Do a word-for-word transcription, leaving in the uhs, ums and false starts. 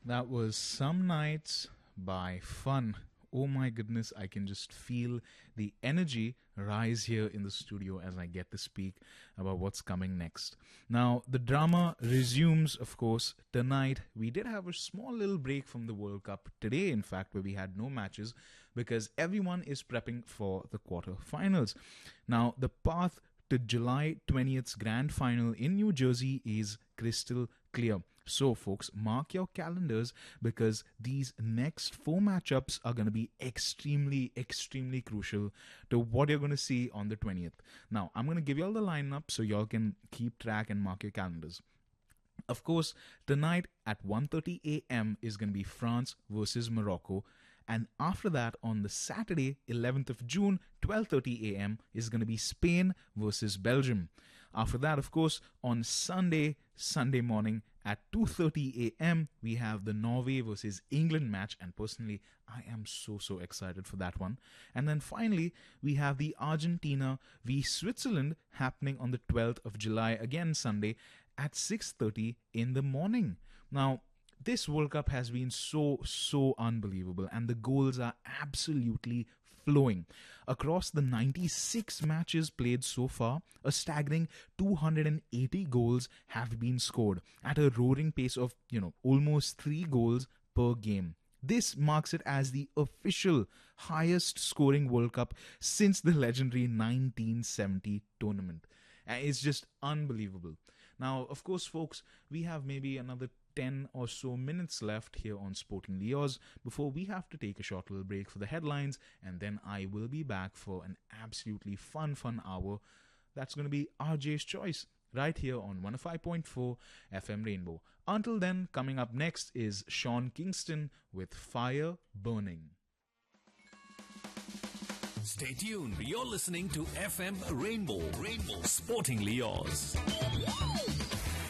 That was Some Nights by Fun. Oh my goodness, I can just feel the energy rise here in the studio as I get to speak about what's coming next. Now, the drama resumes, of course, tonight. We did have a small little break from the World Cup today, in fact, where we had no matches because everyone is prepping for the quarterfinals. Now, the path to July twentieth's grand final in New Jersey is crystal clear. So, folks, mark your calendars because these next four matchups are going to be extremely, extremely crucial to what you're going to see on the twentieth. Now, I'm going to give you all the lineup so y'all can keep track and mark your calendars. Of course, tonight at one thirty a.m. is going to be France versus Morocco. And after that, on the Saturday, eleventh of June, twelve thirty a.m. is going to be Spain versus Belgium. After that, of course, on Sunday, Sunday morning at two thirty a.m., we have the Norway versus England match. And personally, I am so, so excited for that one. And then finally, we have the Argentina v Switzerland happening on the twelfth of July, again Sunday, at six thirty in the morning. Now, this World Cup has been so, so unbelievable, and the goals are absolutely flowing. Across the ninety-six matches played so far, a staggering two hundred eighty goals have been scored at a roaring pace of, you know, almost three goals per game. This marks it as the official highest scoring World Cup since the legendary nineteen seventy tournament. And it's just unbelievable. Now, of course, folks, we have maybe another ten or so minutes left here on Sporting Leos before we have to take a short little break for the headlines, and then I will be back for an absolutely fun, fun hour. That's going to be R J's Choice right here on one oh five point four F M Rainbow. Until then, coming up next is Sean Kingston with Fire Burning. Stay tuned. You're listening to F M Rainbow. Rainbow Sportingly Yours.